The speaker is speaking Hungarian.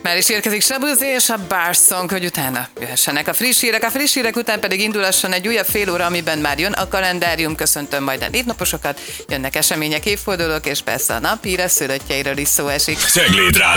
Már is érkezik Sabuzé és a Bárszong, hogy utána jöhessenek a friss hírek után pedig indulasson egy újabb fél óra, amiben már jön a kalendárium, köszöntöm majd a névnaposokat, jönnek események, évfordulók, és persze a nap híre szülöttjeiről is szó esik. Cegléd Rádió!